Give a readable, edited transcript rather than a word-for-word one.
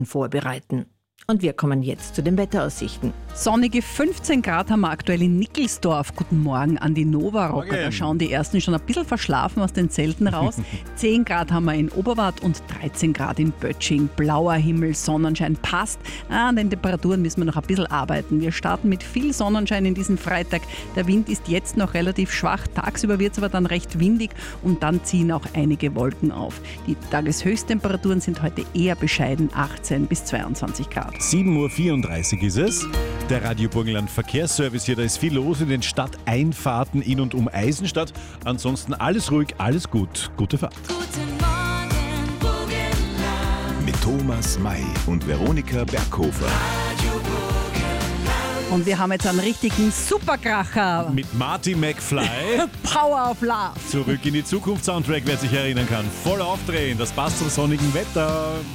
vorbereiten. Und wir kommen jetzt zu den Wetteraussichten. Sonnige 15 Grad haben wir aktuell in Nickelsdorf. Guten Morgen an die Nova-Rocker. Da schauen die ersten schon ein bisschen verschlafen aus den Zelten raus. 10 Grad haben wir in Oberwart und 13 Grad in Böttching. Blauer Himmel, Sonnenschein passt. An den Temperaturen müssen wir noch ein bisschen arbeiten. Wir starten mit viel Sonnenschein in diesen Freitag. Der Wind ist jetzt noch relativ schwach. Tagsüber wird es aber dann recht windig und dann ziehen auch einige Wolken auf. Die Tageshöchsttemperaturen sind heute eher bescheiden, 18 bis 22 Grad. 7.34 Uhr ist es. Der Radio Burgenland Verkehrsservice hier, da ist viel los in den Stadteinfahrten in und um Eisenstadt. Ansonsten alles ruhig, alles gut. Gute Fahrt. Guten Morgen, Burgenland. Mit Thomas May und Veronika Berghofer. Radio Burgenland. Und wir haben jetzt einen richtigen Superkracher. Mit Marty McFly. Power of Love. Zurück in die Zukunft Soundtrack, wer sich erinnern kann. Voll aufdrehen, das passt zum sonnigen Wetter.